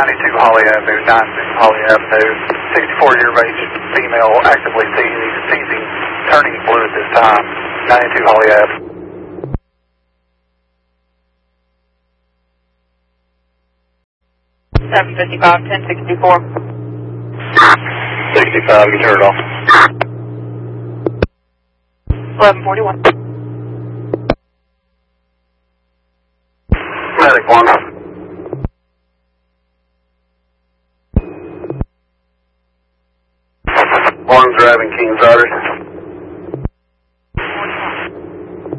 92 Holly Avenue, 96 Holly Avenue. 64-year of age female actively seizing, turning blue at this time. 92 Holly Avenue. 755, 1064. 65, you turn it off. 1141.